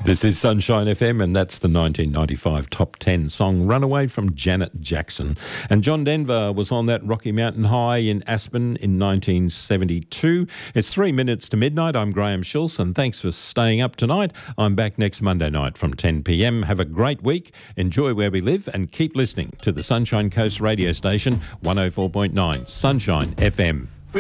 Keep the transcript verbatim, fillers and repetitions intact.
This is Sunshine F M, and that's the nineteen ninety-five Top ten song Runaway from Janet Jackson. And John Denver was on that Rocky Mountain High in Aspen in nineteen seventy-two. It's three minutes to midnight. I'm Graham Schultz, and thanks for staying up tonight. I'm back next Monday night from ten p.m. Have a great week, enjoy where we live, and keep listening to the Sunshine Coast radio station, one oh four point nine Sunshine F M.